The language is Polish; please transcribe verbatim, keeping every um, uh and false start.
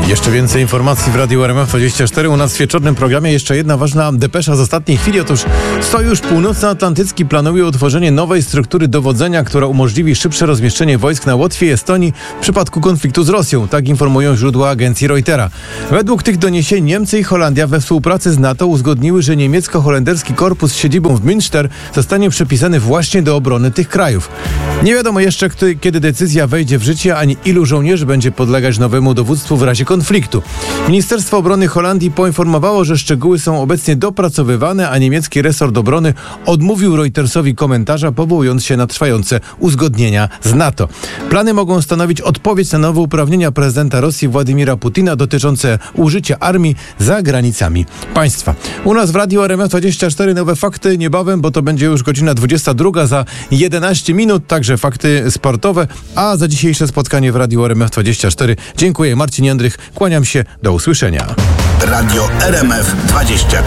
Jeszcze więcej informacji w Radiu R M F dwadzieścia cztery. U nas w wieczornym programie jeszcze jedna ważna depesza z ostatniej chwili. Otóż Sojusz Północnoatlantycki planuje utworzenie nowej struktury dowodzenia, która umożliwi szybsze rozmieszczenie wojsk na Łotwie i Estonii w przypadku konfliktu z Rosją. Tak informują źródła agencji Reutera. Według tych doniesień Niemcy i Holandia we współpracy z NATO uzgodniły, że niemiecko-holenderski korpus z siedzibą w Münster zostanie przypisany właśnie do obrony tych krajów. Nie wiadomo jeszcze, kiedy decyzja wejdzie w życie, ani ilu żołnierzy będzie podlegać nowemu dowództwu w razie konfliktu. Ministerstwo Obrony Holandii poinformowało, że szczegóły są obecnie dopracowywane, a niemiecki resort obrony odmówił Reutersowi komentarza, powołując się na trwające uzgodnienia z NATO. Plany mogą stanowić odpowiedź na nowe uprawnienia prezydenta Rosji Władimira Putina dotyczące użycia armii za granicami państwa. U nas w Radiu R M F dwadzieścia cztery nowe fakty niebawem, bo to będzie już godzina dwudziesta druga za jedenaście minut, także fakty sportowe, a za dzisiejsze spotkanie w Radiu R M F dwadzieścia cztery dziękuję. Marcin Jędrych, kłaniam się, do usłyszenia. Radio R M F dwadzieścia cztery.